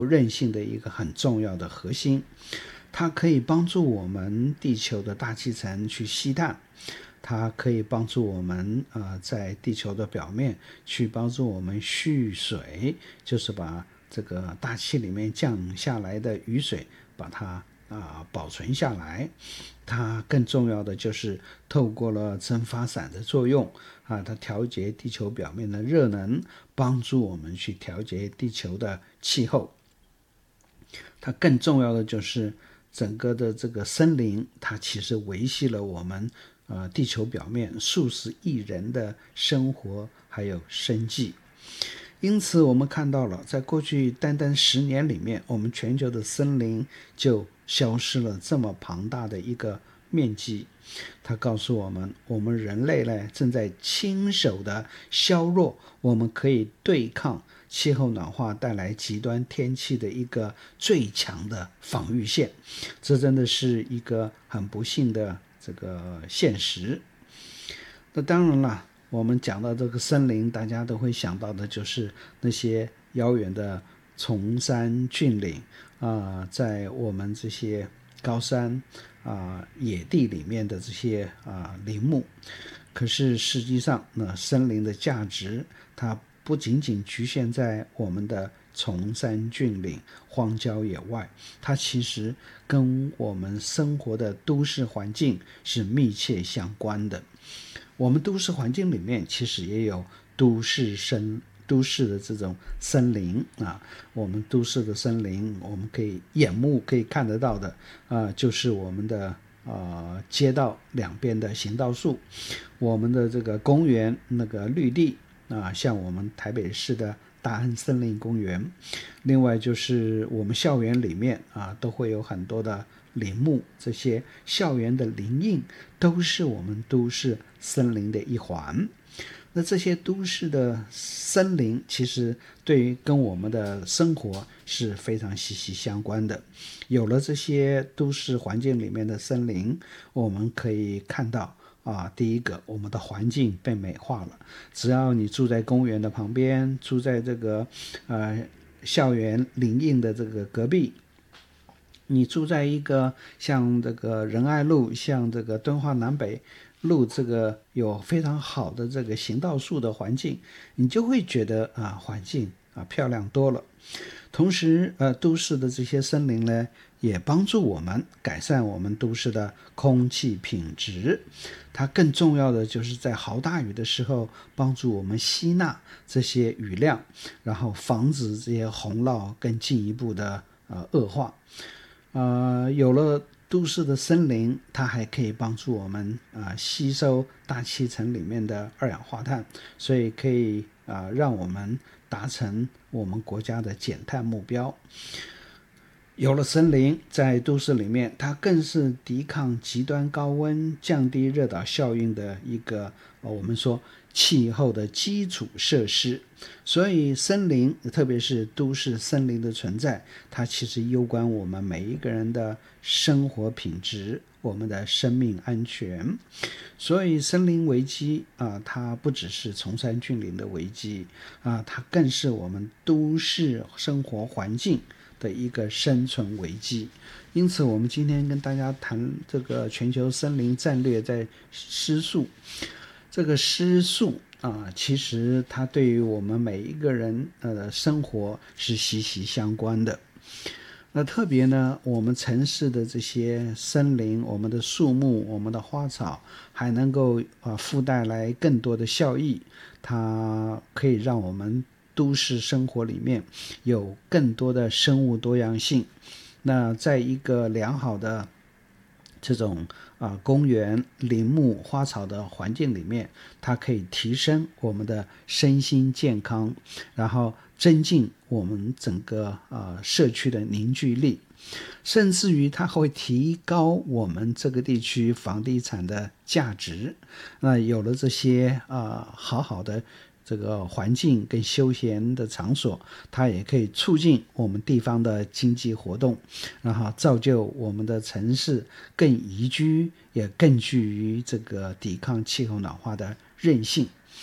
韧性的一个很重要的核心。它可以帮助我们地球的大气层去吸碳，它可以帮助我们在地球的表面去帮助我们蓄水，就是把这个大气里面降下来的雨水把它保存下来。它更重要的就是透过了蒸发伞的作用它调节地球表面的热能，帮助我们去调节地球的气候。它更重要的就是整个的这个森林，它其实维系了我们地球表面数十亿人的生活还有生计。因此我们看到了，在过去单单10年里面，我们全球的森林就消失了这么庞大的一个面积。它告诉我们，我们人类呢正在亲手的削弱我们可以对抗气候暖化带来极端天气的一个最强的防御线。这真的是一个很不幸的这个现实。那当然了，我们讲到这个森林，大家都会想到的就是那些遥远的崇山峻岭在我们这些高山野地里面的这些林木。可是实际上呢，森林的价值它不仅仅局限在我们的崇山峻岭荒郊野外，它其实跟我们生活的都市环境是密切相关的。我们都市环境里面其实也有都市的这种森林我们都市的森林，我们可以眼目可以看得到的就是我们的街道两边的行道树，我们的这个公园那个绿地像我们台北市的大安森林公园。另外就是我们校园里面都会有很多的林木，这些校园的林荫都是我们都市森林的一环。那这些都市的森林其实对于跟我们的生活是非常息息相关的。有了这些都市环境里面的森林，我们可以看到第一个，我们的环境被美化了。只要你住在公园的旁边，住在这个校园林荫的这个隔壁，你住在一个像这个仁爱路，像这个敦化南北路，这个有非常好的这个行道树的环境，你就会觉得环境漂亮多了。同时都市的这些森林呢，也帮助我们改善我们都市的空气品质。它更重要的就是在豪大雨的时候帮助我们吸纳这些雨量，然后防止这些洪涝更进一步的恶化。有了都市的森林，它还可以帮助我们吸收大气层里面的二氧化碳，所以可以让我们达成我们国家的减碳目标。有了森林，在都市里面，它更是抵抗极端高温、降低热岛效应的一个我们说气候的基础设施。所以森林，特别是都市森林的存在，它其实攸关我们每一个人的生活品质，我们的生命安全。所以森林危机它不只是崇山峻岭的危机它更是我们都市生活环境的一个生存危机。因此我们今天跟大家谈这个全球森林战略在失速。这个失速其实它对于我们每一个人生活是息息相关的。那特别呢，我们城市的这些森林，我们的树木，我们的花草还能够附带来更多的效益。它可以让我们都市生活里面有更多的生物多样性。那在一个良好的这种公园林木花草的环境里面，它可以提升我们的身心健康，然后增进我们整个社区的凝聚力，甚至于它会提高我们这个地区房地产的价值。那有了这些好好的这个环境跟休闲的场所，它也可以促进我们地方的经济活动，然后造就我们的城市更宜居，也更具于这个抵抗气候暖化的韧性。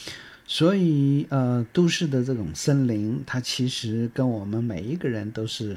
所以都市的这种森林，它其实跟我们每一个人都是